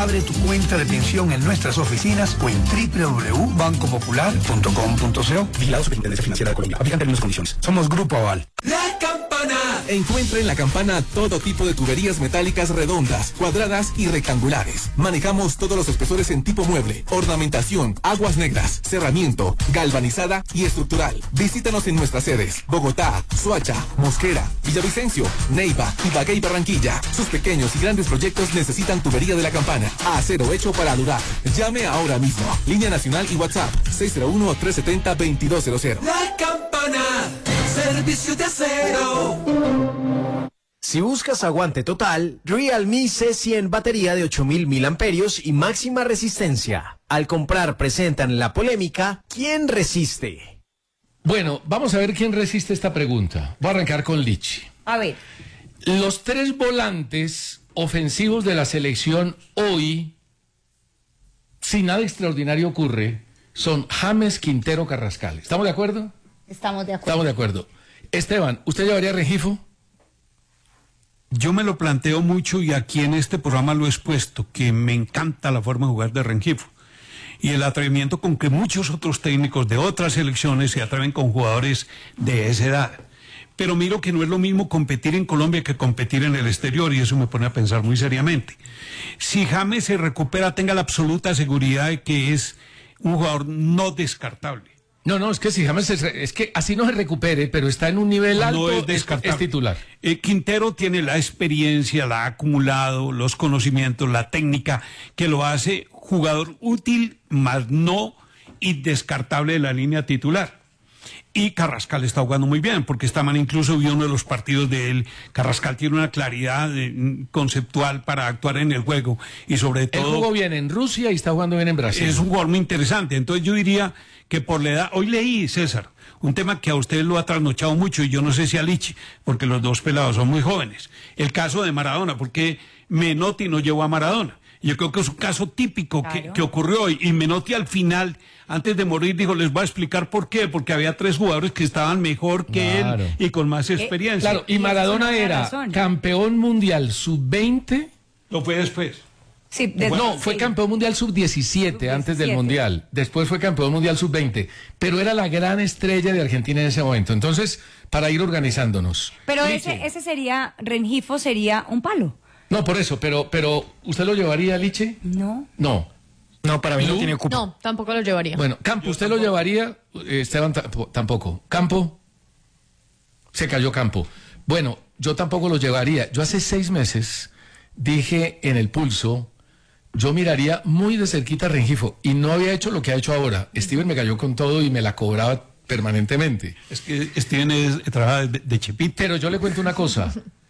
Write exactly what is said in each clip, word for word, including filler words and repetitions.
Abre tu cuenta de pensión en nuestras oficinas o en doble u doble u doble u punto banco popular punto com punto co. Vigilado Superintendencia Financiera de Colombia. Aplican términos y condiciones. Somos Grupo Aval. La Campana. Encuentra en La Campana todo tipo de tuberías metálicas redondas, cuadradas y rectangulares. Manejamos todos los espesores en tipo mueble, ornamentación, aguas negras, cerramiento, galvanizada y estructural. Visítanos en nuestras sedes: Bogotá, Soacha, Mosquera, Villavicencio, Neiva, Ibagué y Barranquilla. Sus pequeños y grandes proyectos necesitan tubería de La Campana. Acero hecho para durar. Llame ahora mismo. Línea nacional y WhatsApp seis cero uno, tres siete cero, dos dos cero cero. La Campana, servicio de acero. Si buscas aguante total, Realme C cien batería de ocho mil miliamperios y máxima resistencia. Al comprar presentan la polémica ¿quién resiste? Bueno, vamos a ver quién resiste esta pregunta. Voy a arrancar con Lichi. A ver. Los tres volantes ofensivos de la selección hoy, si nada extraordinario ocurre, son James, Quintero, Carrascal. ¿Estamos de acuerdo? Estamos de acuerdo. Estamos de acuerdo. Esteban, ¿usted llevaría a Rengifo? Yo me lo planteo mucho y aquí en este programa lo he expuesto, que me encanta la forma de jugar de Rengifo y el atrevimiento con que muchos otros técnicos de otras selecciones se atreven con jugadores de esa edad. Pero miro que no es lo mismo competir en Colombia que competir en el exterior y eso me pone a pensar muy seriamente. Si James se recupera, tenga la absoluta seguridad de que es un jugador no descartable. No, no, es que si James, es, es que así no se recupere, pero está en un nivel alto, no es, descartable. Es, es titular. Eh, Quintero tiene la experiencia, la ha acumulado, los conocimientos, la técnica, que lo hace jugador útil, más no indescartable de la línea titular. Y Carrascal está jugando muy bien, porque esta man incluso vio uno de los partidos de él. Carrascal tiene una claridad de, conceptual para actuar en el juego y sobre todo... Él jugó bien en Rusia y está jugando bien en Brasil. Es un jugador muy interesante, entonces yo diría que por la edad... Hoy leí, César, un tema que a usted lo ha trasnochado mucho y yo no sé si a Lichi, porque los dos pelados son muy jóvenes. El caso de Maradona, porque Menotti no llevó a Maradona. Yo creo que es un caso típico claro. que, que ocurrió hoy. Y Menotti al final, antes de morir, dijo, les voy a explicar por qué. Porque había tres jugadores que estaban mejor que claro. él y con más experiencia. Eh, claro, y Maradona era razón. campeón mundial sub veinte. Lo fue después. Sí, de, no, fue sí. campeón mundial sub diecisiete antes del mundial. Después fue campeón mundial sub veinte. Pero era la gran estrella de Argentina en ese momento. Entonces, para ir organizándonos. Pero ese, ese sería, Rengifo sería un palo. No, por eso, pero, pero ¿usted lo llevaría, Liche? No. No. No, para mí no tiene cupo. No, tampoco lo llevaría. Bueno, Campo, ¿usted lo llevaría? Esteban tampoco. ¿Campo? Se cayó Campo. Bueno, yo tampoco lo llevaría. Yo hace seis meses dije en el Pulso, yo miraría muy de cerquita a Rengifo y no había hecho lo que ha hecho ahora. Steven me cayó con todo y me la cobraba permanentemente. Es que Steven es, trabaja de, de chipito. Pero yo le cuento una cosa.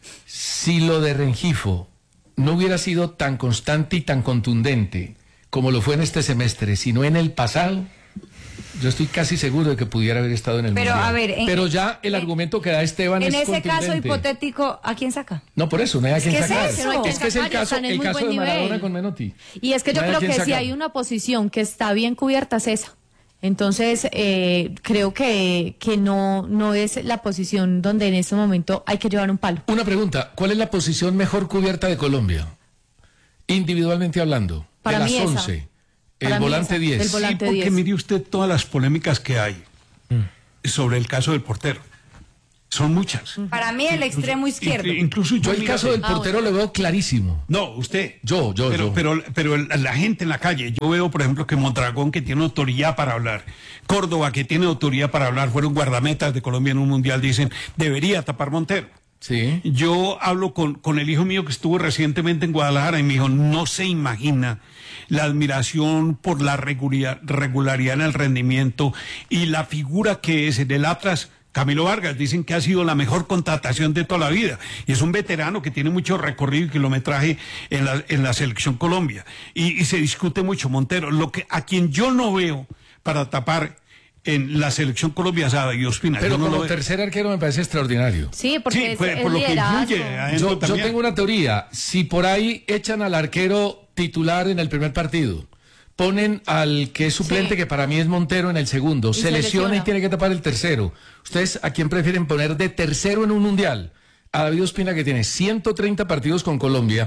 Si lo de Rengifo no hubiera sido tan constante y tan contundente como lo fue en este semestre, sino en el pasado, yo estoy casi seguro de que pudiera haber estado en el Pero, mundial. a ver, en, Pero ya el en, argumento que da Esteban en es ese contundente. caso hipotético, ¿a quién saca? No, por eso, no hay a quién ¿Qué sacar. es, eso? No es que es el caso, el caso de Maradona nivel. con Menotti. Y es que yo no creo que sacar. si hay una posición que está bien cubierta es esa. Entonces, eh, creo que, que no, no es la posición donde en este momento hay que llevar un palo. Una pregunta, ¿cuál es la posición mejor cubierta de Colombia? Individualmente hablando. Para de mí las esa. once. Para el mí volante esa, diez. el volante sí, porque diez. mire usted todas las polémicas que hay mm. sobre el caso del portero. Son muchas. Para mí el extremo izquierdo. Incluso yo yo el mira, caso del ah, portero bueno. lo veo clarísimo. No, usted. Yo, yo, pero, yo. Pero, pero la gente en la calle, yo veo, por ejemplo, que Mondragón, que tiene autoridad para hablar, Córdoba, que tiene autoridad para hablar, fueron guardametas de Colombia en un mundial, dicen, debería tapar Montero. Sí. Yo hablo con, con el hijo mío que estuvo recientemente en Guadalajara y me dijo, no se imagina la admiración por la regularidad, regularidad en el rendimiento y la figura que es en el Atlas. Camilo Vargas, dicen que ha sido la mejor contratación de toda la vida. Y es un veterano que tiene mucho recorrido y kilometraje en la, en la selección Colombia. Y, y se discute mucho Montero. Lo que, a quien yo no veo para tapar en la selección Colombia es a David Ospina. Pero no como lo tercer arquero me parece extraordinario. Sí, porque sí, es, fue, es por lo liderazgo. que influye. Yo, yo tengo una teoría. Si por ahí echan al arquero titular en el primer partido, ponen al que es suplente, sí. que para mí es Montero, en el segundo, y se, se lesiona, lesiona y tiene que tapar el tercero. ¿Ustedes a quién prefieren poner de tercero en un mundial? A David Ospina, que tiene ciento treinta partidos con Colombia,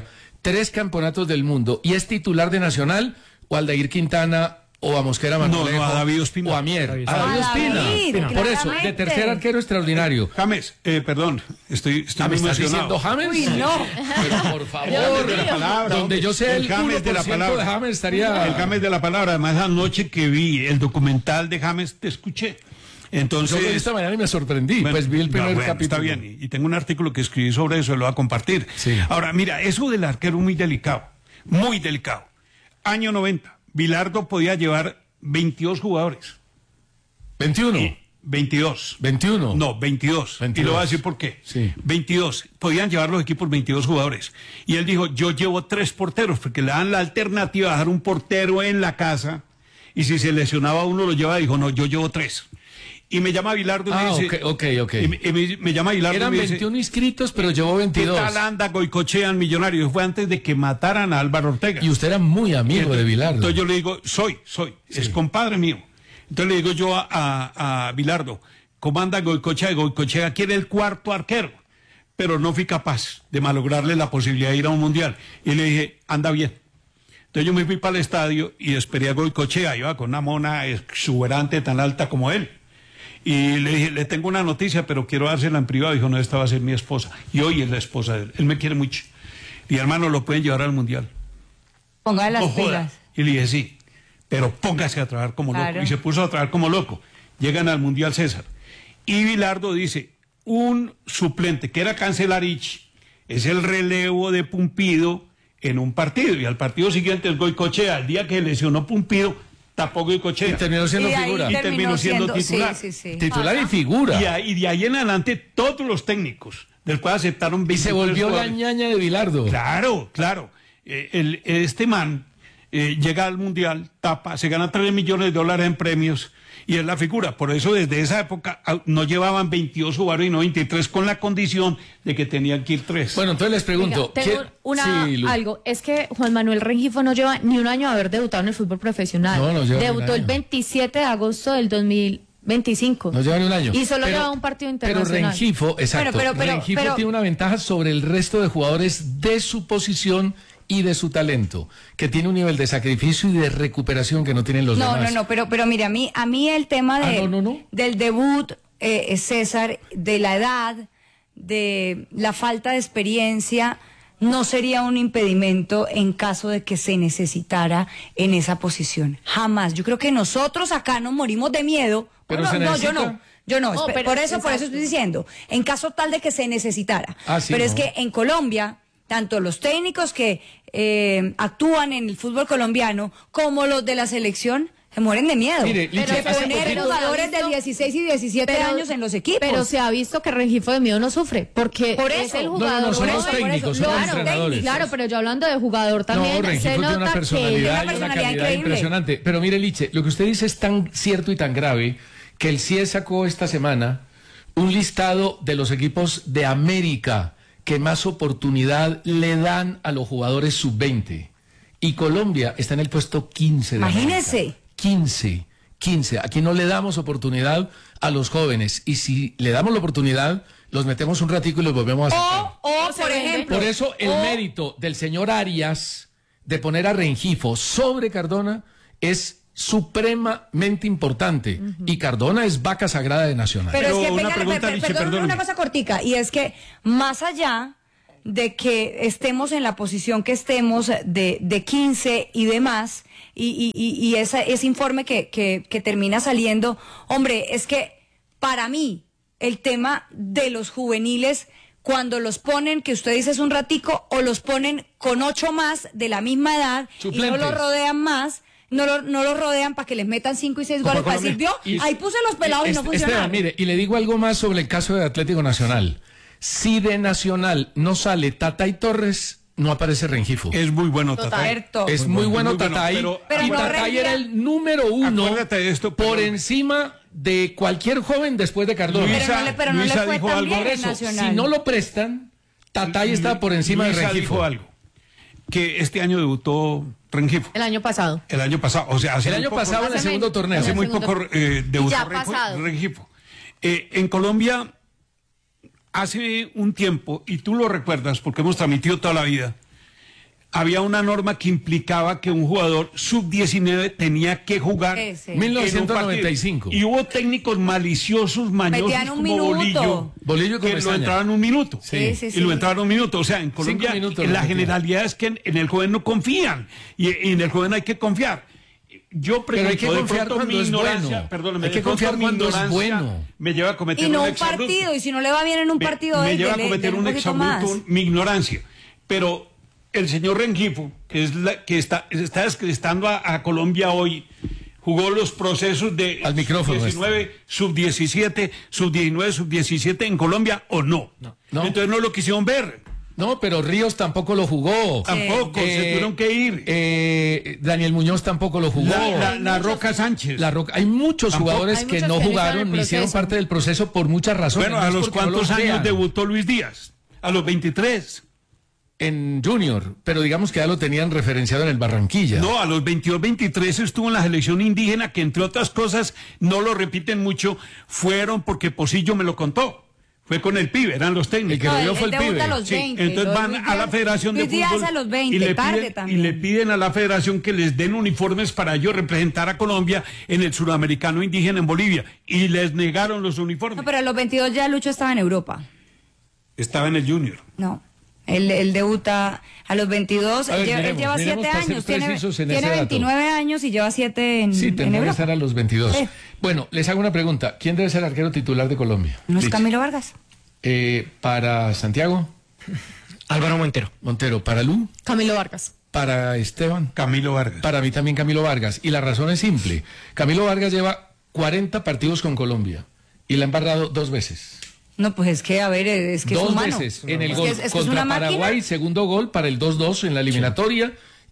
tres campeonatos del mundo y es titular de Nacional, o Aldair Quintana, o a Mosquera Marmolejo, no, no, a David Ospina. o a Mier. David. A David A David, Ospina. Por eso, de claramente. tercer arquero extraordinario. James, eh, perdón, estoy, estoy Ah, ¿me muy estás diciendo emocionado. James? Uy, no. Pero por favor, Dios de la mío. palabra, donde yo sé el, El James de la uno por ciento palabra. de James estaría... El James de la palabra. Además, anoche que vi el documental de James, te escuché. Entonces, Yo lo vi esta mañana y me sorprendí, bueno, pues vi el primer no, bueno, capítulo. Está bien, y, y tengo un artículo que escribí sobre eso, lo voy a compartir. Sí. Ahora, mira, eso del arquero es muy delicado, muy delicado. Año noventa, Bilardo podía llevar veintidós jugadores. veintiuno. Y veintidós. veintiuno. No, veintidós. veintidós. Y lo voy a decir por qué. Sí. veintidós. Podían llevar los equipos veintidós jugadores. Y él dijo, yo llevo tres porteros, porque le dan la alternativa de dejar un portero en la casa, y si se lesionaba uno lo lleva, dijo, no, yo llevo tres. Y me llama Bilardo y Ah, me dice... ok, ok, ok. Y me, y me- me llama Bilardo Eran y me dice, veintiuno inscritos, pero llevó ¿qué veintidós. tal anda Goicochean Millonarios? Fue antes de que mataran a Álvaro Ortega. Y usted era muy amigo de Bilardo. Entonces yo le digo, soy, soy, es compadre mío. Entonces le digo yo a, a, a Bilardo, comanda Goicochea, Goicochea quiere el cuarto arquero, pero no fui capaz de malograrle la posibilidad de ir a un mundial. Y le dije, anda bien. Entonces yo me fui para el estadio y esperé a Goicochea, iba con una mona exuberante tan alta como él. Y le dije, le tengo una noticia, pero quiero dársela en privado. Dijo, no, esta va a ser mi esposa. Y hoy es la esposa de él. Él me quiere mucho. Y hermano, lo pueden llevar al mundial. Ponga las No joda. pilas. Y le dije, sí, pero póngase a trabajar como Claro. loco. Y se puso a trabajar como loco. Llegan al Mundial César. Y Bilardo dice, un suplente que era Cancelarich es el relevo de Pumpido en un partido. Y al partido siguiente es Goicochea. El día que lesionó Pumpido, tapó Goicochea. Y terminó siendo Y de ahí figura. Y terminó siendo titular. Sí, sí, sí. Titular y figura. Y, a- y de ahí en adelante todos los técnicos, del cual aceptaron Y se veintitrés volvió la jugadores. ñaña de Bilardo. Claro, claro. Eh, el- este man eh, llega al Mundial, tapa, se gana tres millones de dólares en premios y es la figura. Por eso desde esa época ah, no llevaban veintidós jugadores y no veintitrés, con la condición de que tenían que ir tres. Bueno, entonces les pregunto. Venga, tengo ¿quién- una, Sí, Lu. algo, es que Juan Manuel Rengifo no lleva ni un año de haber debutado en el fútbol profesional. No, no lleva ni un Debutó el año. veintisiete de agosto del dos mil veinticinco. No lleva ni un año. Y solo Pero- lleva un partido internacional. Pero Rengifo, exacto. Pero, pero, pero, Rengifo pero- tiene una ventaja sobre el resto de jugadores de su posición y de su talento, que tiene un nivel de sacrificio y de recuperación que no tienen los No, demás. no, no, pero, pero mire, a mí, a mí el tema de, Ah, no, no, no. del debut, eh, César, de la edad, de la falta de experiencia, no sería un impedimento en caso de que se necesitara en esa posición. Jamás. Yo creo que nosotros acá nos morimos de miedo. Pero no, se no, yo necesita. no. Yo no, No, espe- pero- por eso, por eso exacto. estoy diciendo, en caso tal de que se necesitara. Ah, sí, pero es no. que en Colombia, tanto los técnicos que eh, actúan en el fútbol colombiano como los de la selección se mueren de miedo. Mire, de Licha, hace poner poquito- jugadores de dieciséis y diecisiete Pero- años en los equipos. Pero se ha visto que Rengifo de miedo no sufre, porque Por es eso. el No, no, jugador. no, son Por los eso, por técnicos, eso. son los Claro, entrenadores. Claro, pero yo hablando de jugador también, No, Rengifo se tiene nota una que... personalidad Una y una personalidad calidad increíble. impresionante. Pero mire, Liche, lo que usted dice es tan cierto y tan grave que el C I E sacó esta semana un listado de los equipos de América que más oportunidad le dan a los jugadores sub veinte. Y Colombia está en el puesto quince de Imagínese. América. quince, quince. Aquí no le damos oportunidad a los jóvenes. Y si le damos la oportunidad, los metemos un ratico y los volvemos a sacar. O, o, se por venden. ejemplo, Por eso el o- mérito del señor Arias de poner a Rengifo sobre Cardona es supremamente importante. Y Cardona es vaca sagrada de Nacional. Pero, Pero es que, una venga, pregunta, per- per- Liche, perdón, perdóneme. una cosa cortica, y es que más allá de que estemos en la posición que estemos de, de quince y demás, y, y, y, y esa- ese informe que, que, que termina saliendo, hombre, es que para mí el tema de los juveniles, cuando los ponen, que usted dice es un ratico, o los ponen con ocho más de la misma edad y no Suplentes. los rodean más, no lo, no los rodean para que les metan cinco y seis Como goles para decir, Colombia. vio, Y- ahí puse los pelados y, no Est- funcionaron. Esteban, mire, y le digo algo más sobre el caso de Atlético Nacional. Si de Nacional no sale Tatay Torres, no aparece Rengifo. Es muy bueno, Total. Tatay. Cierto. Es muy bueno, muy bueno, Tatay. pero- Pero y no Tatay rendía. era el número uno Acuérdate de esto, por perdón. encima de cualquier joven después de Cardona. Luisa- Pero no le, pero no le Luisa fue dijo tan algo bien Por en eso, Nacional. si no lo prestan, Tatay está por encima de Luisa Rengifo. dijo algo, que este año debutó Rengifo. El año pasado. El año pasado, o sea, hace El muy año poco- pasado en el Hace segundo men- torneo. Hace en el muy segundo- poco eh, debutó ya ha Rengifo- pasado. Rengifo. Eh, en Colombia, hace un tiempo, y tú lo recuerdas porque hemos transmitido toda la vida, había una norma que implicaba que un jugador sub diecinueve tenía que jugar Ese. en mil novecientos un noventa y cinco. partido. Y hubo técnicos maliciosos, mañosos Metían un como minuto. Bolillo, Bolillo y que lo Comesaña. entraban un minuto. Sí, sí, Y sí. lo entraban un minuto. O sea, en Colombia minutos en lo la metían. generalidad es que en, en el joven no confían. Y, y en el joven hay que confiar. Yo Pero hay que pregunto, de confiar pronto cuando mi es ignorancia, bueno. perdóneme, Hay que de pronto confiar mi cuando es ignorancia bueno. me lleva a cometer Y no un un exabrupto. partido, y si no le va bien en un Me- partido, me, de- lleva a dele- cometer dele un poquito más. exabrupto, mi ignorancia. Pero el señor Rengifo, que es la que está, está descrestando a, a Colombia hoy, jugó los procesos de Al micrófono, sub diecinueve, sub diecisiete, sub diecinueve, sub diecisiete en Colombia o no. No. Entonces no lo quisieron ver. No, pero Ríos tampoco lo jugó. Tampoco, se tuvieron que ir. eh, Daniel Muñoz tampoco lo jugó. La, la- la Roca Sánchez. La Roca- hay muchos Tampoco. jugadores Hay que muchos no que no jugaron estaban en ni el hicieron proceso. parte del proceso por muchas razones. Bueno, No ¿a es los porque no cuántos años vean. debutó Luis Díaz? A los veintitrés. En Junior, pero digamos que ya lo tenían referenciado en el Barranquilla. No, a los veintidós, veintitrés estuvo en la selección indígena, que entre otras cosas, no lo repiten mucho, fueron porque Pocillo me lo contó. Fue con el pibe, eran los técnicos. El que No, lo él- dio fue él el debuta pibe. a los Sí, veinte. entonces Lo de van Luis a la Díaz- Federación de Luis Díaz Fútbol a los veinte, y, le tarde piden, y también. le piden a la Federación que les den uniformes para ellos representar a Colombia en el suramericano indígena en Bolivia. Y les negaron los uniformes. No, pero a los veintidós ya Lucho estaba en Europa. Estaba en el Junior. No. Él, él debuta a los veintidós, A ver, lle- él miremos, lleva miremos siete para ser años, tiene, precisos en tiene ese dato. veintinueve años y lleva siete en, Sí, en tendrá que Europa. estar a los veintidós. Sí. Bueno, les hago una pregunta. ¿Quién debe ser arquero titular de Colombia? ¿No es Listo. Camilo Vargas? Eh, para Santiago, Álvaro Montero. Montero, para Lu, Camilo Vargas. para Esteban, Camilo Vargas. para mí también Camilo Vargas. Y la razón es simple. Camilo Vargas lleva cuarenta partidos con Colombia y la han embarrado dos veces. No, pues es que, a ver, es que es dos humano. veces en el Es gol que es- es que es contra una máquina. Paraguay, segundo gol para el dos dos en la eliminatoria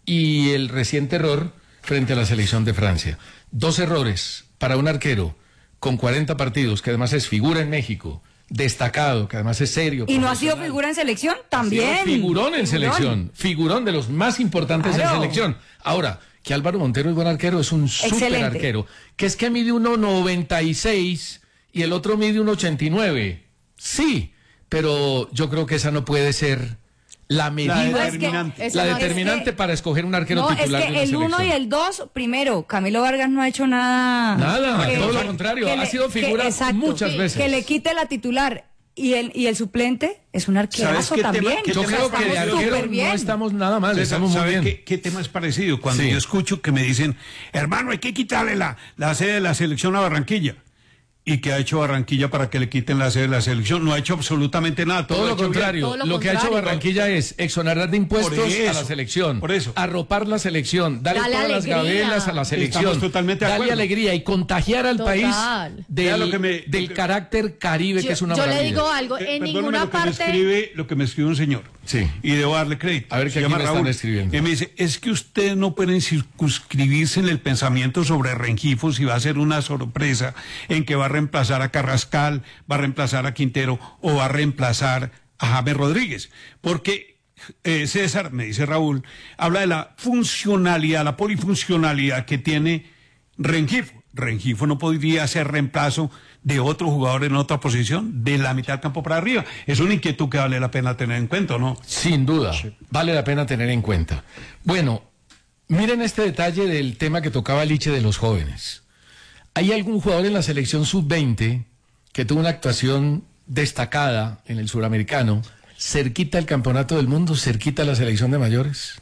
y el reciente error frente a la selección de Francia. Dos errores para un arquero con cuarenta partidos, que además es figura en México, destacado, que además es serio. ¿Y no ha sido profesional. figura en selección? Ha sido También. Figurón en Figurón. selección, figurón de los más importantes Claro. en selección. Ahora, que Álvaro Montero es buen arquero, es un súper Excelente. arquero, que es que mide uno noventa y seis y el otro mide uno ochenta y nueve. Sí, pero yo creo que esa no puede ser la medida, La Es que- determinante. es la que- determinante es que- para escoger un arquero No, es titular de que una el uno selección. y el dos, primero, Camilo Vargas no ha hecho nada. Nada, que- todo lo que- contrario, que ha le- sido que- figura exacto, muchas sí, veces. Que le quite la titular y el, y el suplente es un arquerazo qué tema- también. qué Yo tema creo que de estamos arquero súper bien. no estamos nada mal, César, estamos muy ¿sabe bien. qué, qué tema es parecido? Cuando Sí. yo escucho que me dicen, hermano, hay que quitarle la, la sede de la selección a Barranquilla. ¿Y qué ha hecho Barranquilla para que le quiten la sede de la selección? No ha hecho absolutamente nada. Todo ha lo hecho bien. contrario, Todo lo lo que ha hecho contrario. Barranquilla es exonerar de impuestos Por a la eso, selección, por eso. arropar la selección, darle Dale todas las alegría. gabelas a la selección, Estamos totalmente de darle acuerdo. alegría y contagiar al Total. país Vea del, lo que me- del lo que- carácter caribe Yo, que es una yo le maravilla. digo algo, Eh, en perdóneme ninguna lo que me parte... escribe, lo que me escribe un señor. Sí. Y debo darle crédito. A ver, Se ¿qué aquí llama me están Raúl. escribiendo? Y me dice, es que ustedes no pueden circunscribirse en el pensamiento sobre Rengifo si va a ser una sorpresa en que va a reemplazar a Carrascal, va a reemplazar a Quintero o va a reemplazar a James Rodríguez. Porque eh, César, me dice Raúl, habla de la funcionalidad, la polifuncionalidad que tiene Rengifo. Rengifo no podría ser reemplazo de otro jugador en otra posición, de la mitad del campo para arriba. Es una inquietud que vale la pena tener en cuenta, ¿no? Sin duda, vale la pena tener en cuenta. Bueno, miren este detalle del tema que tocaba Liche de los jóvenes. ¿Hay algún jugador en la selección sub veinte que tuvo una actuación destacada en el suramericano, cerquita al campeonato del mundo, cerquita a la selección de mayores?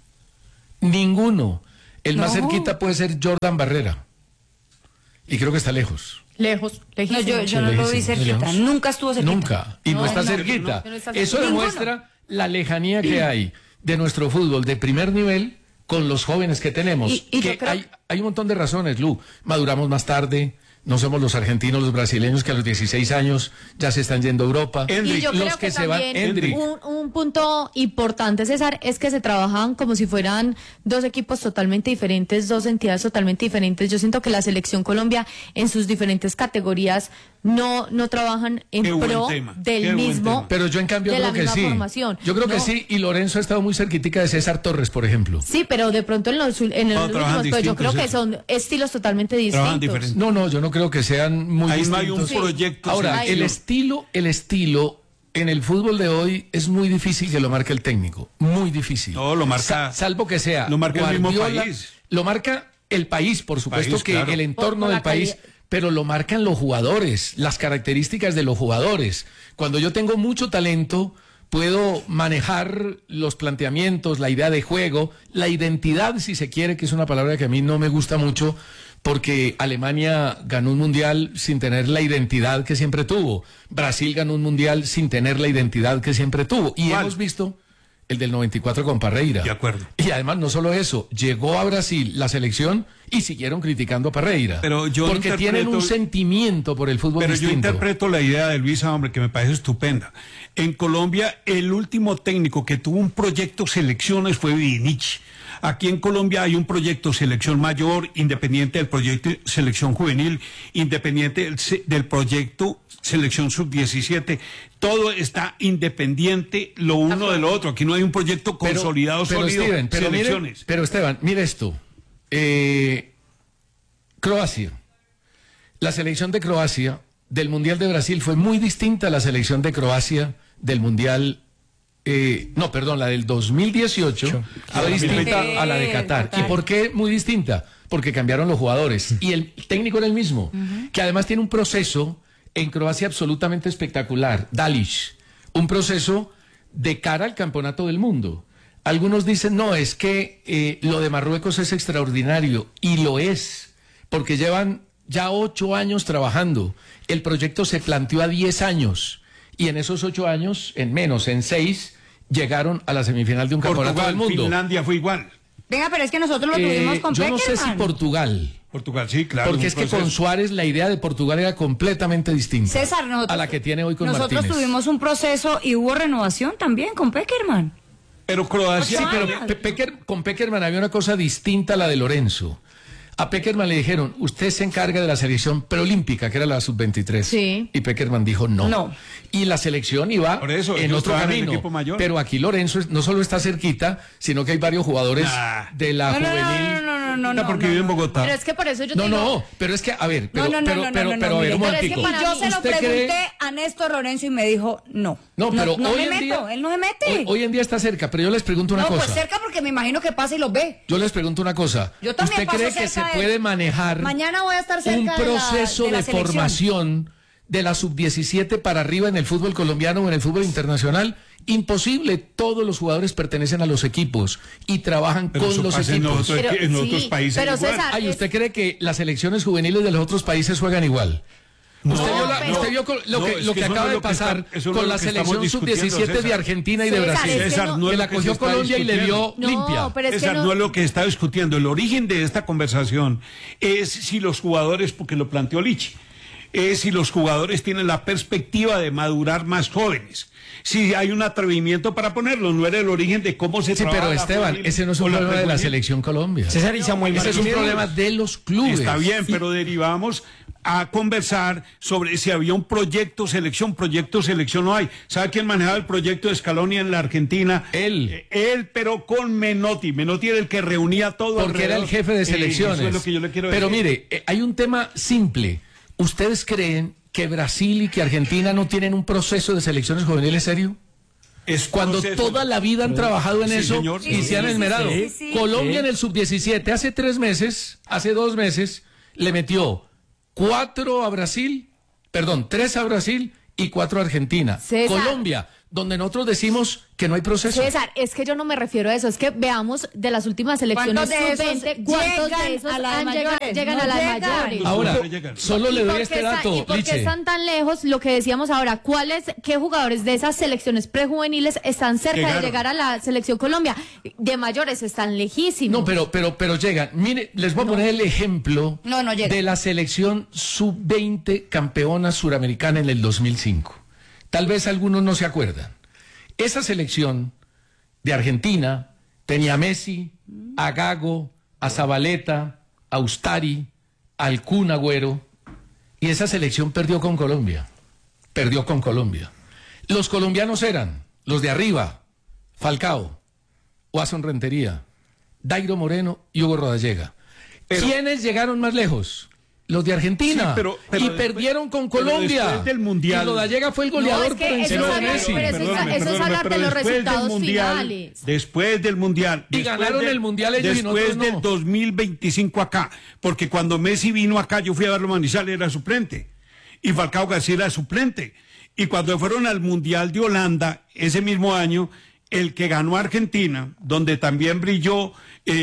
Ninguno. El más No. cerquita puede ser Jordan Barrera. Y creo que está lejos. Lejos, No, lejísimo. yo, yo Sí, no lo vi lejísimo, cerquita. lejos. Nunca estuvo cerquita. Nunca. Y no, No, está no, cerquita. no, no está Eso cerquita. demuestra la lejanía que hay de nuestro fútbol de primer nivel con los jóvenes que tenemos. Y- y yo que creo- hay, hay un montón de razones, Lu. Maduramos más tarde. No somos los argentinos, los brasileños que a los dieciséis años ya se están yendo a Europa. Endrick, Y yo los creo que, que se van- también Endrick. un, un punto importante, César, es que se trabajan como si fueran dos equipos totalmente diferentes, dos entidades totalmente diferentes. Yo siento que la Selección Colombia en sus diferentes categorías no, no trabajan en Qué buen pro tema, del qué buen mismo, tema. Pero yo en cambio de creo la que misma sí. formación. Yo creo que No. sí. Y Lorenzo ha estado muy cerquitica de César Torres, por ejemplo. Sí, pero de pronto en los, en No, los trabajan últimos, pues yo distintos, creo que eso. son estilos totalmente Trabajan distintos. diferente. No, no, yo no creo que sean muy Ahí distintos. no hay un proyecto. Ahora, Ay, el no. estilo, el estilo en el fútbol de hoy es muy difícil que lo marque el técnico, muy difícil. No, lo marca. Sa- salvo que sea. Lo marca el mismo Guardiola, país. Lo marca el país, por supuesto País, que claro. el entorno Por- por del la país, calidad. pero lo marcan los jugadores, las características de los jugadores. Cuando yo tengo mucho talento, puedo manejar los planteamientos, la idea de juego, la identidad, si se quiere, que es una palabra que a mí no me gusta mucho, porque Alemania ganó un mundial sin tener la identidad que siempre tuvo. Brasil ganó un mundial sin tener la identidad que siempre tuvo. Y ¿Cuál? hemos visto el del noventa y cuatro con Parreira. De acuerdo. Y además, no solo eso, llegó a Brasil la selección y siguieron criticando a Parreira. Pero yo porque interpreto- tienen un sentimiento por el fútbol Pero distinto. yo interpreto la idea de Luisa, hombre, que me parece estupenda. En Colombia, el último técnico que tuvo un proyecto selecciones fue Vidinich. Aquí en Colombia hay un proyecto selección mayor, independiente del proyecto selección juvenil, independiente del, se- del proyecto selección sub diecisiete. Todo está independiente lo uno de lo otro. Aquí no hay un proyecto Pero- consolidado, pero, sólido, Steven, pero mire- selecciones. pero Esteban, mire esto. Eh, Croacia. La selección de Croacia del Mundial de Brasil fue muy distinta a la selección de Croacia del Mundial. Eh, no, perdón, la del dos mil dieciocho fue distinta a la de Qatar. ¿Y por qué muy distinta? Porque cambiaron los jugadores y el técnico era el mismo, que además tiene un proceso en Croacia absolutamente espectacular, Dalic, un proceso de cara al campeonato del mundo. Algunos dicen, no, es que eh, lo de Marruecos es extraordinario, y lo es, porque llevan ya ocho años trabajando. El proyecto se planteó a diez años, y en esos ocho años, en menos, en seis, llegaron a la semifinal de un campeonato Portugal, del mundo. Finlandia fue igual. Venga, pero es que nosotros lo Eh, tuvimos con yo no sé si Peckerman. Portugal, Portugal, sí, claro. porque un es que proceso. con Suárez la idea de Portugal era completamente distinta César, nosotros, a la que tiene hoy con nosotros Martínez. tuvimos un proceso y hubo renovación también con Peckerman. Pero Croacia. Sí, pero Pe- Pecker- con Peckerman había una cosa distinta a la de Lorenzo. A Peckerman le dijeron, usted se encarga de la selección preolímpica, que era la sub veintitrés. Sí. Y Peckerman dijo no. No. Y la selección iba Por eso, en ellos otro trabajan en el camino. equipo mayor. Pero aquí Lorenzo es- no solo está cerquita, sino que hay varios jugadores Nah. de la No, no, juvenil. no, no, no, no, No, no, porque no, vive en no. Bogotá. Pero es que por eso yo te No, digo, no, pero es que, a ver, pero, No, no, no, pero, no, no, pero, no, pero, no, a ver, mire, un pero es que momentico. para yo mí- se lo ¿Usted pregunté cree- a Néstor Lorenzo y me dijo no. No, pero no hoy me en meto, día, él no se mete. Hoy, hoy en día está cerca, pero yo les pregunto una no, cosa. pues cerca porque me imagino que pasa y los ve. Yo les pregunto una cosa. Yo también ¿Usted paso cree que se cerca de él. puede manejar Mañana voy a estar cerca un de la- proceso de de, la selección? formación de la sub diecisiete para arriba en el fútbol colombiano o en el fútbol internacional? Imposible. Todos los jugadores pertenecen a los equipos y trabajan Pero con eso los pasa en equipos. otro- Pero- en otros sí, países pero igual. César, Ay, es- ¿usted cree que las selecciones juveniles de los otros países juegan igual? No, usted vio, la- pero- usted vio con- lo No, que, es lo que que eso acaba no es de lo que pasar está- eso no con es la lo que estamos selección sub diecisiete de discutiendo, Argentina y de César, Brasil. es que César, no- no que es la lo que cogió se está Colombia y le dio discutiendo. limpia. No, pero es César, que no, no es lo que está discutiendo. El origen de esta conversación es si los jugadores, porque lo planteó Lichi, es si los jugadores tienen la perspectiva de madurar más jóvenes. Si hay un atrevimiento para ponerlo, no era el origen de cómo se Sí, trabaja pero la Esteban, juvenil ese no es o un la problema de la prejuvenil. selección Colombia. César y Samuel Ese es un Martínez. problema de los clubes. Está bien, pero derivamos a conversar sobre si había un proyecto selección, proyecto selección no hay. ¿Sabe quién manejaba el proyecto de Scaloni en la Argentina? Él. Eh, él, pero con Menotti. Menotti era el que reunía todo. Porque era el alrededor. jefe de Eh, selecciones. eso es lo que yo le quiero Pero decir. mire, eh, hay un tema simple. ¿Ustedes creen que Brasil y que Argentina no tienen un proceso de selecciones juveniles serio? Es Cuando proceso. toda la vida han trabajado en Sí, eso señor. y Sí, se han sí, esmerado. sí, sí, sí. Colombia Sí. en el sub diecisiete hace tres meses, hace dos meses, le metió cuatro a Brasil, perdón, tres a Brasil y cuatro a Argentina. César. Colombia, donde nosotros decimos que no hay proceso. César, es que yo no me refiero a eso, es que veamos de las últimas elecciones ¿Cuántos de sub esos veinte, ¿cuántos llegan de esos a las han llegado- mayores? llegan No a las llegan. mayores? Ahora, Los llegan. solo le ¿Y doy por este qué está- dato, ¿Y por qué Liche. están tan lejos? Lo que decíamos ahora, ¿cuáles, qué jugadores de esas selecciones prejuveniles están cerca Llegaron. de llegar a la selección Colombia? De mayores están lejísimos. No, pero, pero, pero llegan. Mire, les voy a poner el ejemplo No, no llega. de la selección sub veinte campeona suramericana en el dos mil cinco. Tal vez algunos no se acuerdan. Esa selección de Argentina tenía a Messi, a Gago, a Zabaleta, a Ustari, al Kun Agüero, y esa selección perdió con Colombia. Perdió con Colombia. Los colombianos eran los de arriba, Falcao, Watson Rentería, Dairo Moreno y Hugo Rodallega. ¿Quiénes llegaron más lejos? Los de Argentina. Sí, pero- pero y después- perdieron con pero Colombia. después del Mundial- Y Rodallega fue el goleador No, es que por eso encima es de hablar- Messi. pero eso es- Perdóname, eso es perdóname, hablar pero de los después del resultados mundial, finales. Después del Mundial. Y después ganaron del- el Mundial ellos y Después nosotros del no. dos mil veinticinco acá. Porque cuando Messi vino acá, yo fui a verlo a Manizales, era suplente. Y Falcao García era suplente. Y cuando fueron al Mundial de Holanda, ese mismo año, el que ganó Argentina, donde también brilló...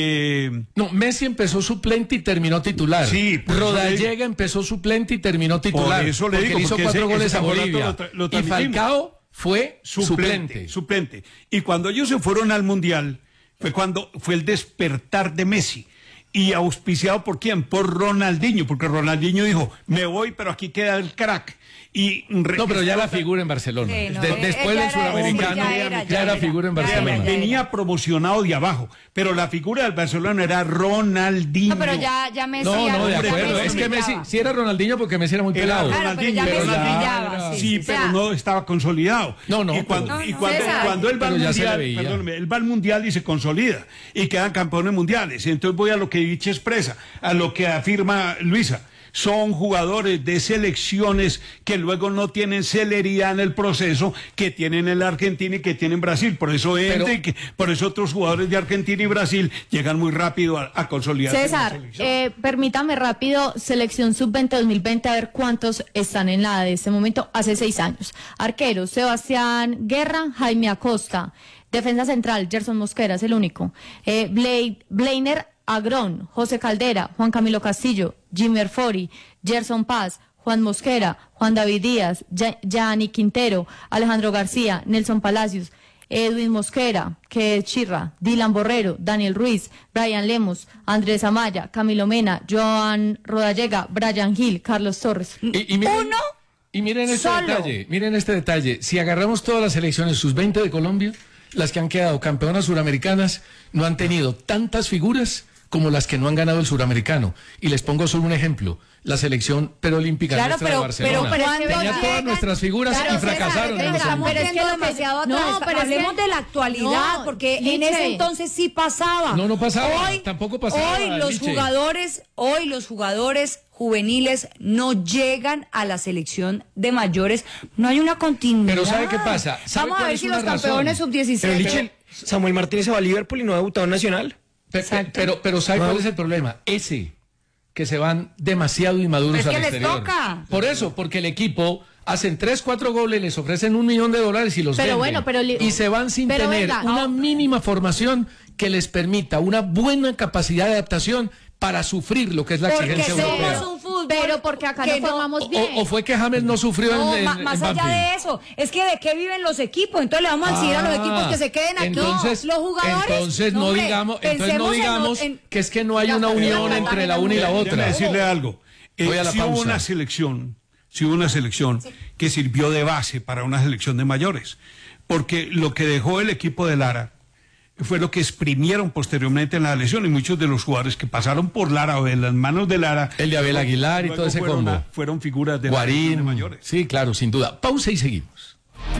Eh, No, Messi empezó suplente y terminó titular. Sí, por eso Rodallega le- empezó suplente y terminó titular. Por eso le porque digo, le hizo porque cuatro ese- goles ese a campeonato Bolivia. lo tra- lo Y transmitimos. Falcao fue suplente, suplente. suplente. Y cuando ellos se fueron al Mundial, fue cuando fue el despertar de Messi. ¿Y auspiciado por quién? Por Ronaldinho, porque Ronaldinho dijo, me voy, pero aquí queda el crack. Y re- No, pero ya la figura en Barcelona. Sí, no, De- eh, después ya del era- suramericano, ya ya era, era, ya era, figura en ya era, Barcelona. ya era. venía promocionado de abajo, pero la figura del Barcelona era Ronaldinho. No, pero ya, ya Messi. No, ya no, de ya acuerdo. Messi Es que Messi, brillaba. si era Ronaldinho, porque Messi era muy Era pelado. Claro, pero ya Ronaldinho, Messi pero brillaba. ya- Sí, Sí, o pero sea, no estaba consolidado. No, no, Y cuando, pero- y cuando, César. cuando él va al Pero ya se le mundial, veía. perdóneme, él va al mundial y se consolida y quedan campeones mundiales. Y entonces voy a lo que Dicha expresa, a lo que afirma Luisa. Son jugadores de selecciones que luego no tienen celeridad en el proceso que tienen en la Argentina y que tienen Brasil. Por eso Pero- Enrique, por eso otros jugadores de Argentina y Brasil llegan muy rápido a, a consolidarse en la César, selección. eh, permítame rápido, selección sub veinte dos mil veinte, a ver cuántos están en la de este momento, hace seis años. Arqueros, Sebastián Guerra, Jaime Acosta. Defensa central, Gerson Mosquera, es el único. Eh, Blade, Blainer Agrón, José Caldera, Juan Camilo Castillo, Jimmy Erfori, Gerson Paz, Juan Mosquera, Juan David Díaz, Ya- Gianni Quintero, Alejandro García, Nelson Palacios, Edwin Mosquera, que es Chirra, Dylan Borrero, Daniel Ruiz, Brian Lemos, Andrés Amaya, Camilo Mena, Joan Rodallega, Brian Gil, Carlos Torres. Y, y miren, Uno y miren este solo. detalle, miren este detalle. Si agarramos todas las selecciones sus veinte de Colombia, las que han quedado campeonas suramericanas no han tenido tantas figuras como las que no han ganado el suramericano. Y les pongo solo un ejemplo. La selección preolímpica Claro, nuestra pero- de Barcelona. pero- pero ¿cuándo tenía llegan? todas nuestras figuras Claro, y César, fracasaron. Pero en los estamos Pero es Olímpicos. viendo que lo que- demasiado no, atrás. pero es Hablemos que- de la actualidad, no, porque en Liche. ese entonces sí pasaba. No, no pasaba, tampoco pasaba, Hoy los Liche. jugadores, hoy los jugadores juveniles no llegan a la selección de mayores. No hay una continuidad. Pero ¿sabe qué pasa? ¿Sabe Vamos a cuál ver es si una los razón? campeones sub Pero diecisiete. Liche, Samuel Martínez se va a Liverpool y no ha debutado en Nacional. Pe- pe- Pero, pero ¿sabe cuál es el problema? Ese, que se van demasiado inmaduros Pero es al que les exterior. toca. Por eso, porque el equipo hacen tres, cuatro goles, les ofrecen un millón de dólares y los Pero venden. bueno, pero li- y se van sin pero tener venga, una no. mínima formación que les permita una buena capacidad de adaptación para sufrir lo que es la Porque exigencia somos europea. un fútbol Pero porque acá que no formamos O, bien. o fue que James no sufrió No, en, ma- en- más en allá Banfield. de eso, es que de qué viven los equipos, entonces le vamos a decir a los Ah, equipos que se queden aquí. Entonces, los jugadores. entonces no, hombre, digamos, entonces no pensemos en- digamos en- que es que no hay Ya, una pero unión la entre la Cartagena una y la no- otra. Déjame decirle algo. Eh, Voy a la sí hubo pausa. una selección, sí hubo una selección que sirvió de base para una selección de mayores, porque lo que dejó el equipo de Lara fue lo que exprimieron posteriormente en la selección, y muchos de los jugadores que pasaron por Lara o en las manos de Lara, El de Abel Aguilar y luego todo ese fueron, combo. a- fueron figuras de la selección de Guarín. mayores. Sí, claro, sin duda. Pausa y seguimos.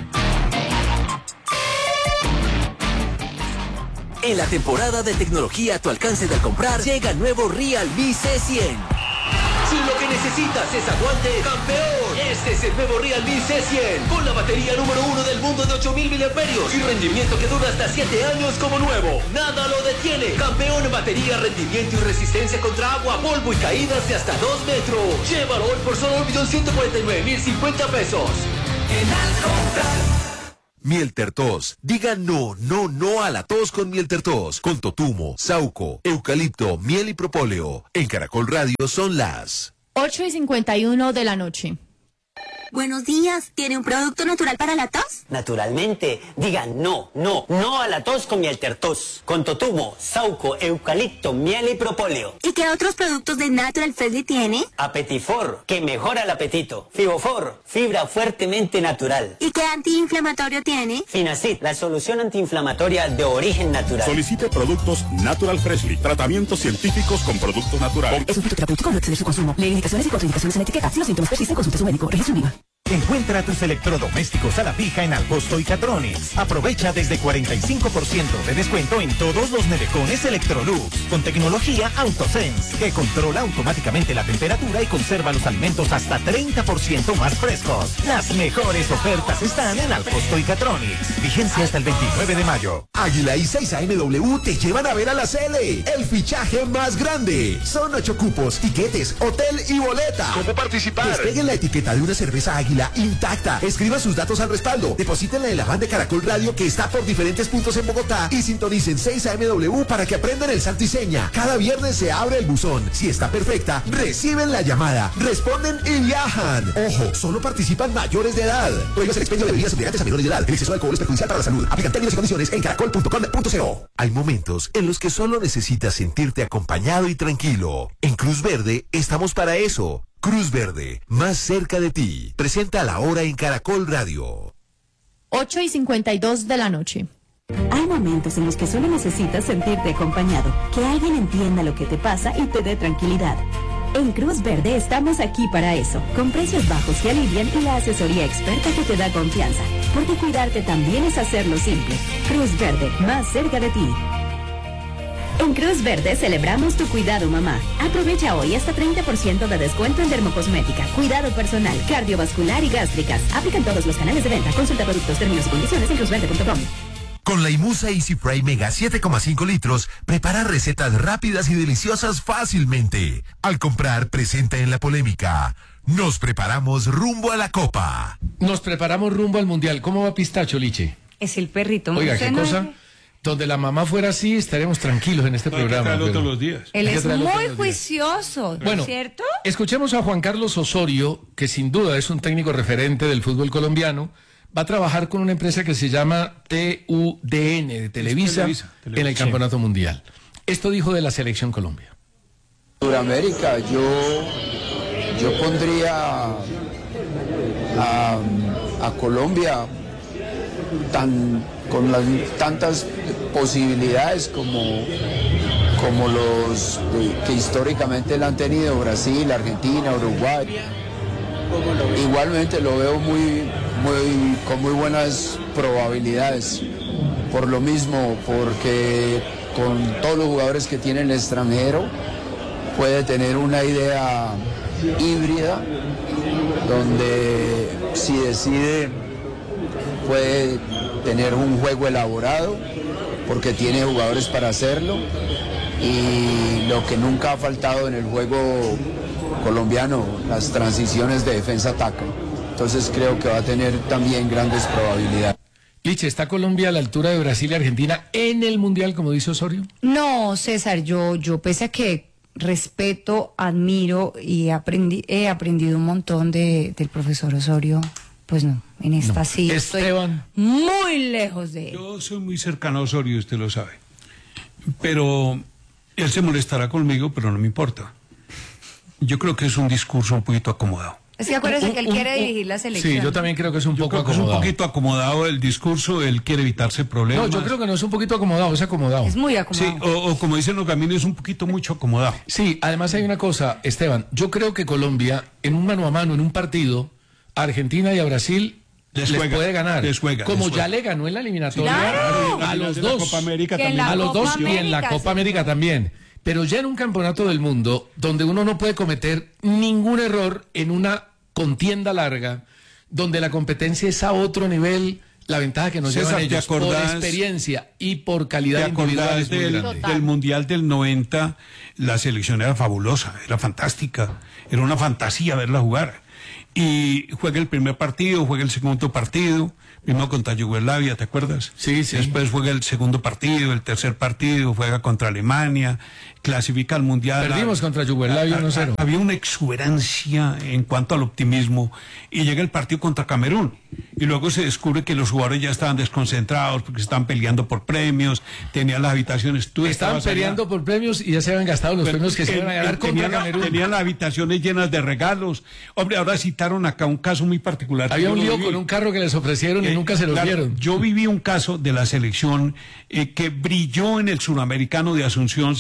En la temporada de tecnología a tu alcance de al comprar, llega el nuevo Realme C cien. Si lo que necesitas es aguante, campeón, este es el nuevo Realme C cien, con la batería número uno del mundo de ocho mil miliamperios y rendimiento que dura hasta siete años como nuevo. Nada lo detiene. Campeón en batería, rendimiento y resistencia contra agua, polvo y caídas de hasta dos metros. Llévalo hoy por solo un millón ciento cuarenta y nueve mil cincuenta pesos. En Alcontrar. Miel Tertos. Diga no, no, no a la tos con Miel Tertos. Con totumo, sauco, eucalipto, miel y propóleo. En Caracol Radio son las... ocho y cincuenta y uno de la noche. Buenos días, ¿tiene un producto natural para la tos? Naturalmente, digan no, no, no a la tos con Miel Tertos. Con totumo, sauco, eucalipto, miel y propóleo. ¿Y qué otros productos de Natural Freshly tiene? Apetifor, que mejora el apetito. Fibofor, fibra fuertemente natural. ¿Y qué antiinflamatorio tiene? Finacid, la solución antiinflamatoria de origen natural. Solicite productos Natural Freshly. Tratamientos científicos con productos naturales. Es un fitoterapéutico, no exceder su consumo. Lee indicaciones y contraindicaciones en la etiqueta. Si los síntomas persisten, consulte a su médico. Registro en viva. Encuentra tus electrodomésticos a la fija en Alcosto y Catronics. Aprovecha desde cuarenta y cinco por ciento de descuento en todos los nevecones Electrolux con tecnología AutoSense que controla automáticamente la temperatura y conserva los alimentos hasta treinta por ciento más frescos. Las mejores ofertas están en Alcosto y Catronics. Vigencia hasta el veintinueve de mayo. Águila y seis A M W te llevan a ver a la Cele, el fichaje más grande. Son ocho cupos, tiquetes, hotel y boleta. ¿Cómo participar? Despeguen la etiqueta de una cerveza Águila intacta. Escriban sus datos al respaldo. Deposítenla en la van de Caracol Radio que está por diferentes puntos en Bogotá y sintonicen seis A M W para que aprendan el santo y seña. Cada viernes se abre el buzón. Si está perfecta, reciben la llamada, responden y viajan. Ojo, solo participan mayores de edad. Prohíbas el expendio de bebidas embriagantes a menores de edad. El exceso de alcohol es perjudicial para la salud. Aplican términos y condiciones en caracol punto com punto co. Hay momentos en los que solo necesitas sentirte acompañado y tranquilo. En Cruz Verde estamos para eso. Cruz Verde, más cerca de ti. Presenta la hora en Caracol Radio. ocho y cincuenta y dos de la noche. Hay momentos en los que solo necesitas sentirte acompañado, que alguien entienda lo que te pasa y te dé tranquilidad. En Cruz Verde estamos aquí para eso, con precios bajos que alivian y la asesoría experta que te da confianza, porque cuidarte también es hacerlo simple. Cruz Verde, más cerca de ti. En Cruz Verde celebramos tu cuidado, mamá. Aprovecha hoy hasta treinta por ciento de descuento en dermocosmética, cuidado personal, cardiovascular y gástricas. Aplican todos los canales de venta. Consulta productos, términos y condiciones en cruz verde punto com. Con la Imusa Easy Fry Mega siete coma cinco litros, prepara recetas rápidas y deliciosas fácilmente. Al comprar, presenta en la polémica. Nos preparamos rumbo a la Copa. Nos preparamos rumbo al Mundial. ¿Cómo va Pistacho, Liche? Es el perrito. Oiga, ¿Usted qué no cosa. es? Donde la mamá fuera así, estaremos tranquilos en este Hay que programa. traerlo pero- todos los días. Él Hay que es traerlo todos muy los días. juicioso, Bueno, ¿cierto? escuchemos a Juan Carlos Osorio, que sin duda es un técnico referente del fútbol colombiano. Va a trabajar con una empresa que se llama T U D N de Televisa, Televisa, Televisa, en el sí. Campeonato Mundial. Esto dijo de la Selección Colombia. Suramérica, yo, yo pondría a, a Colombia tan, con las tantas posibilidades como, como los de- que históricamente la han tenido Brasil, Argentina, Uruguay. Igualmente lo veo muy, muy, con muy buenas probabilidades. Por lo mismo, porque con todos los jugadores que tiene el extranjero, puede tener una idea híbrida, donde si decide puede tener un juego elaborado, porque tiene jugadores para hacerlo, y lo que nunca ha faltado en el juego colombiano, las transiciones de defensa-ataque. Entonces creo que va a tener también grandes probabilidades. Liche, ¿está Colombia a la altura de Brasil y Argentina en el Mundial, como dice Osorio? No, César, yo, yo pese a que respeto, admiro y aprendi- he aprendido un montón de, del profesor Osorio, pues no, en esta No. sí Esteban. estoy muy lejos de él. Yo soy muy cercano a Osorio, usted lo sabe. Pero él se molestará conmigo, pero no me importa. Yo creo que es un discurso un poquito acomodado. Es que acuérdese que él quiere dirigir la selección. Sí, yo también creo que es un Yo poco creo que es acomodado. un poquito acomodado el discurso, él quiere evitarse problemas. No, yo creo que no es un poquito acomodado, es acomodado. Es muy Sí, acomodado. o, o como dicen los caminos, es un poquito mucho acomodado. Sí, además hay una cosa, Esteban. Yo creo que Colombia, en un mano a mano, en un partido, a Argentina y a Brasil Les les, juega, puede ganar. les juega, como les ya juega. le ganó en la eliminatoria ¡Claro! a los De la dos. Copa América Que en también. la A los Copa dos y en la América, Copa sí. América también. Pero ya en un campeonato del mundo, donde uno no puede cometer ningún error en una contienda larga, donde la competencia es a otro nivel, la ventaja que nos César, llevan ¿te ellos por acordás- experiencia y por ¿Te calidad individual acordás es muy del, grande. del Mundial del noventa? La selección era fabulosa, era fantástica, era una fantasía verla jugar. Y juega el primer partido, juega el segundo partido, primero contra Yugoslavia, ¿te acuerdas? Sí, sí. Después juega el segundo partido, el tercer partido, juega contra Alemania, clasifica al Mundial. Perdimos contra Yugoslavia uno cero. Había una exuberancia en cuanto al optimismo y llega el partido contra Camerún y luego se descubre que los jugadores ya estaban desconcentrados porque estaban peleando por premios, tenían las habitaciones. Tú Estaban estabas allá. peleando por premios y ya se habían gastado los Pero premios que se en- iban a ganar en- contra tenían, la- Camerún. tenían las habitaciones llenas de regalos. Hombre, ahora citaron acá un caso muy particular. que Había yo un lo lío viví. con un carro que les ofrecieron y Eh, nunca se los claro, dieron. Yo viví un caso de la selección eh, que brilló en el suramericano de Asunción, se fue a los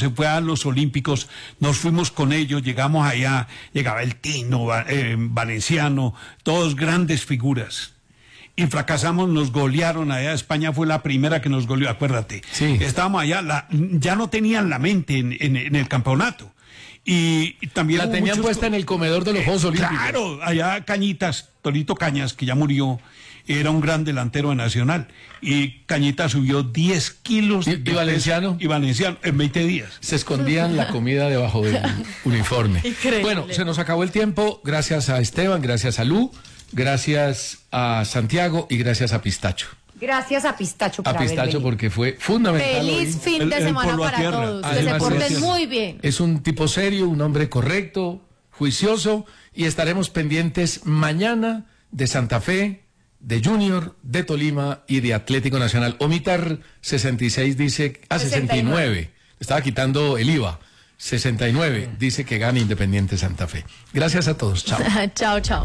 Juegos Olímpicos, nos fuimos con ellos, llegamos allá, llegaba el Tino, eh, Valenciano, todos grandes figuras. Y fracasamos, nos golearon allá. España fue la primera que nos goleó, acuérdate. Sí. Estábamos allá, la, ya no tenían la mente en, en, en el campeonato. Y, y también la tenían muchos, puesta en el comedor de los Juegos Olímpicos. Claro, allá Cañitas, Torito Cañas, que ya murió, era un gran delantero de Nacional. Y Cañitas subió diez kilos. ¿Y, y Valenciano? Y Valenciano, en veinte días. Se escondían la comida debajo del uniforme. Increíble. Bueno, se nos acabó el tiempo. Gracias a Esteban, gracias a Lu, gracias a Santiago y gracias a Pistacho. Gracias a Pistacho por A Pistacho haber venido. porque fue fundamental. Feliz hoy. fin de El- el semana polo a para tierra. todos. Que Además, se porten gracias. muy bien. Es un tipo serio, un hombre correcto, juicioso, y estaremos pendientes mañana de Santa Fe, de Junior, de Tolima y de Atlético Nacional. Omitar sesenta y seis dice, a sesenta y nueve, estaba quitando el I V A, sesenta y nueve dice que gana Independiente Santa Fe. Gracias a todos, chao. Chao, chao.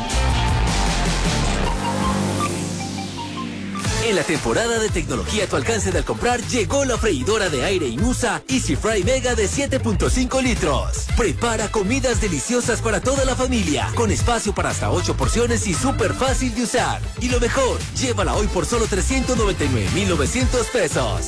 En la temporada de tecnología a tu alcance de al comprar, llegó la freidora de aire Inusa Easy Fry Mega de siete punto cinco litros. Prepara comidas deliciosas para toda la familia, con espacio para hasta ocho porciones y súper fácil de usar. Y lo mejor, llévala hoy por solo trescientos noventa y nueve mil novecientos pesos.